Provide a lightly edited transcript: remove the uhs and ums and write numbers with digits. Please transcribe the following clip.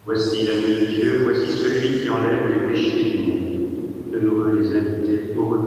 Voici l'agneau de Dieu, voici celui qui enlève les péchés du monde. De nouveau les invités au retour.